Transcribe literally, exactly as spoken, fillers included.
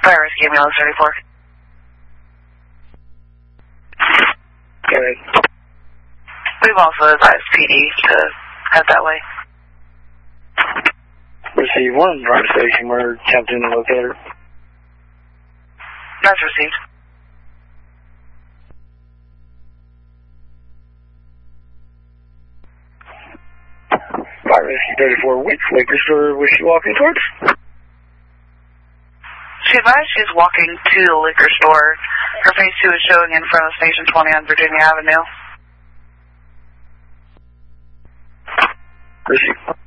Fire Rescue Ambulance thirty-four. Good. We've also advised P D to head that way. Receive one, drive station, we're attempting to locate her. That's received. Fire Rescue thirty-four, which liquor store was she walking towards? She advised she's walking to the liquor store. Her phase two is showing in front of Station twenty on Virginia Avenue. Receive.